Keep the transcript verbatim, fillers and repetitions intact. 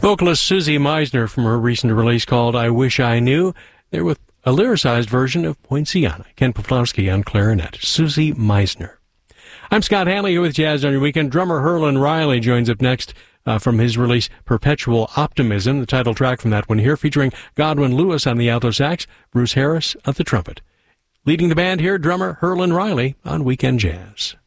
Vocalist Susie Meisner from her recent release called I Wish I Knew. There with a lyricized version of Poinciana. Ken Pawlowski on clarinet. Susie Meisner. I'm Scott Hanley here with Jazz on Your Weekend. Drummer Herlin Riley joins up next uh, from his release Perpetual Optimism, the title track from that one here, featuring Godwin Lewis on the alto sax, Bruce Harris on the trumpet. Leading the band here, drummer Herlin Riley on Weekend Jazz.